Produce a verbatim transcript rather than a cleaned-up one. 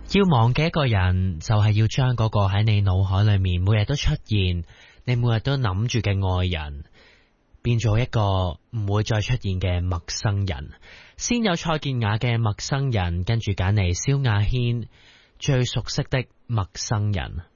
要忘記一個人，就係要將嗰個喺你腦海裏面每日都出現，你每日都諗住嘅愛人，變做一個唔會再出現嘅陌生人。先有蔡健雅嘅陌生人，跟住揀嚟蕭亞軒最熟悉的陌生人。